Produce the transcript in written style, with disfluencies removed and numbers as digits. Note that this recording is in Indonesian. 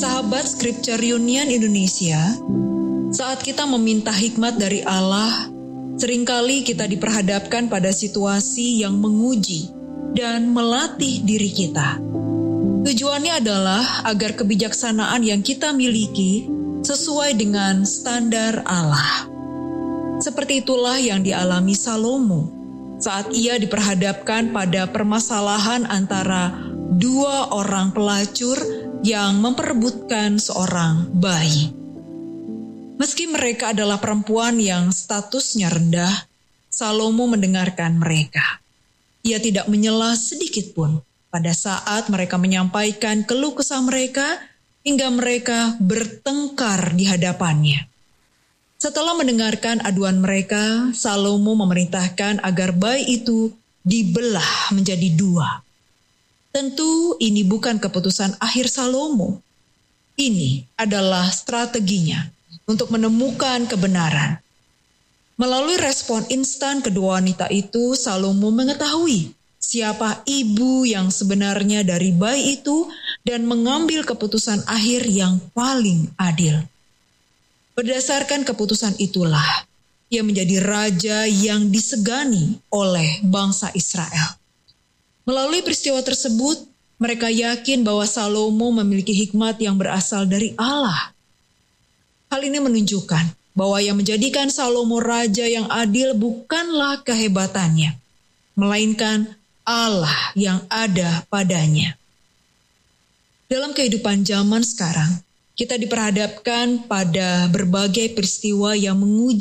Sahabat Scripture Union Indonesia, saat kita meminta hikmat dari Allah, seringkali kita diperhadapkan pada situasi yang menguji dan melatih diri kita. Tujuannya adalah agar kebijaksanaan yang kita miliki sesuai dengan standar Allah. Seperti itulah yang dialami Salomo saat ia diperhadapkan pada permasalahan antara dua orang pelacur yang memperebutkan seorang bayi. Meski mereka adalah perempuan yang statusnya rendah, Salomo mendengarkan mereka. Ia tidak menyela sedikit pun pada saat mereka menyampaikan keluh kesah mereka hingga mereka bertengkar di hadapannya. Setelah mendengarkan aduan mereka, Salomo memerintahkan agar bayi itu dibelah menjadi dua. Tentu ini bukan keputusan akhir Salomo. Ini adalah strateginya untuk menemukan kebenaran. Melalui respon instan kedua wanita itu, Salomo mengetahui siapa ibu yang sebenarnya dari bayi itu dan mengambil keputusan akhir yang paling adil. Berdasarkan keputusan itulah, ia menjadi raja yang disegani oleh bangsa Israel. Melalui peristiwa tersebut, mereka yakin bahwa Salomo memiliki hikmat yang berasal dari Allah. Hal ini menunjukkan bahwa yang menjadikan Salomo raja yang adil bukanlah kehebatannya, melainkan Allah yang ada padanya. Dalam kehidupan zaman sekarang, kita diperhadapkan pada berbagai peristiwa yang menguji